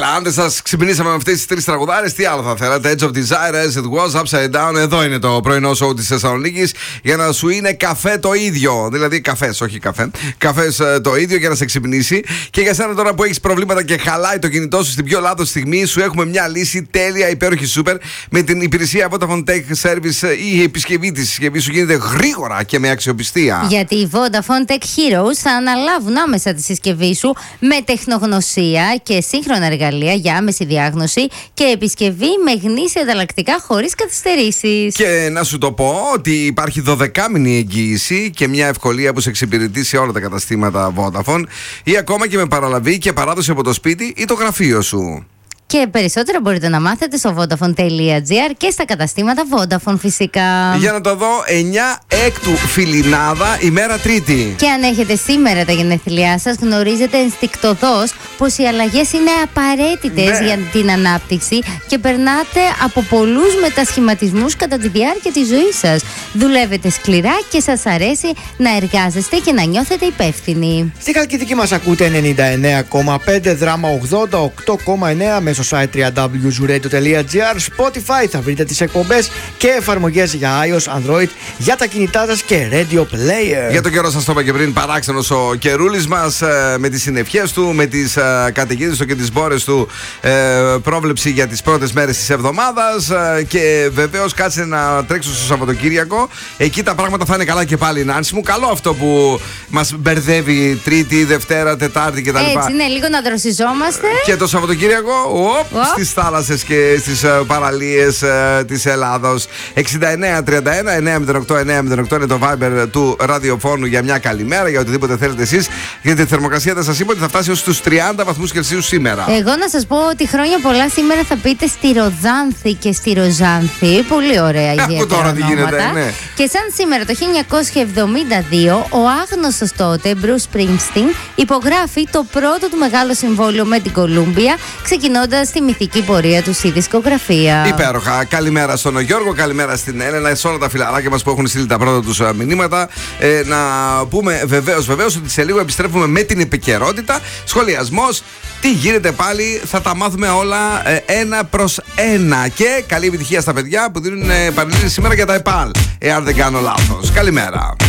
Καλά, αν δεν σας ξυπνήσαμε με αυτές τις τρεις τραγουδάρες, τι άλλο θα θέλατε? Edge of Desire, As It Was, Upside Down. Εδώ είναι το πρωινό σοου της Θεσσαλονίκης για να σου είναι καφέ το ίδιο. Δηλαδή καφές, όχι καφέ. Καφές το ίδιο για να σε ξυπνήσει. Και για σένα τώρα που έχεις προβλήματα και χαλάει το κινητό σου στην πιο λάθος στιγμή, σου έχουμε μια λύση τέλεια, υπέροχη, σούπερ. Με την υπηρεσία Vodafone Tech Service, η επισκευή της συσκευής σου γίνεται γρήγορα και με αξιοπιστία. Γιατί οι Vodafone Tech Heroes θα αναλάβουν άμεσα τη συσκευή σου με τεχνογνωσία και σύγχρονα εργαλεία για άμεση διάγνωση και επισκευή με γνήσια ανταλλακτικά χωρίς καθυστερήσεις. Και να σου το πω ότι υπάρχει 12μηνη εγγύηση και μια ευκολία που σε εξυπηρετεί σε όλα τα καταστήματα Vodafone ή ακόμα και με παραλαβή και παράδοση από το σπίτι ή το γραφείο σου. Και περισσότερα μπορείτε να μάθετε στο Vodafone.gr και στα καταστήματα Vodafone φυσικά. Για να το δω, 9 έκτου Φιλινάδα, ημέρα Τρίτη. Και αν έχετε σήμερα τα γενέθλιά σας, γνωρίζετε ενστικτωδώς πως οι αλλαγές είναι απαραίτητες για την ανάπτυξη και περνάτε από πολλούς μετασχηματισμούς κατά τη διάρκεια της ζωής σας. Δουλεύετε σκληρά και σας αρέσει να εργάζεστε και να νιώθετε υπεύθυνοι. Στη Χαλκιδική μας ακούτε 99,5, Δράμα 88,9 μέσω site www.zuradio.gr, Spotify, θα βρείτε τις εκπομπές και εφαρμογές για iOS, Android, για τα κινητά σας και Radio Player. Για το καιρό σας το είπα και πριν, παράξενος ο καιρούλης μας με τις συννεφιές του, με τις καταιγίδες του και τις μπόρες του, πρόβλεψη για τις πρώτες μέρες της εβδομάδας και βεβαίως κάτσε να τρέξω στο Σαββατοκύριακο. Εκεί τα πράγματα θα είναι καλά και πάλι, Νάνση μου. Καλό αυτό που μας μπερδεύει Τρίτη, Δευτέρα, Τετάρτη κτλ. Έτσι, ναι, λίγο να δροσιζόμαστε. Και το Σαββατοκύριακο στις θάλασσες και στις παραλίες της Ελλάδος. 6931 908 908 είναι το Viber του ραδιοφώνου για μια καλημέρα, για οτιδήποτε θέλετε εσείς. Γιατί τη θερμοκρασία δεν σας είπα ότι θα φτάσει ως τους 30 βαθμούς Κελσίου σήμερα. Εγώ να σας πω ότι χρόνια πολλά σήμερα θα πείτε στη Ροδάνθη και στη Ροζάνθη. Πολύ ωραία ιδιαίτερα τώρα τι γίνεται, ονόματα. ναι. Και σαν σήμερα το 1972 ο άγνωστος τότε Bruce Springsteen υπογράφει το πρώτο του μεγάλο συμβόλαιο με την Κολούμπια, ξεκινώντας τη μυθική πορεία του στη δισκογραφία. Υπέροχα. Καλημέρα στον Γιώργο, καλημέρα στην Έλενα, σε όλα τα φιλαράκια μας που έχουν στείλει τα πρώτα τους μηνύματα. Να πούμε βεβαίως ότι σε λίγο επιστρέφουμε με την επικαιρότητα. Σχολιασμός, τι γίνεται πάλι, θα τα μάθουμε όλα 1-1. Και καλή επιτυχία στα παιδιά που δίνουν παρελθόν σήμερα για τα ΕΠΑΛ, εάν δεν κάνω λάθος. Καλημέρα.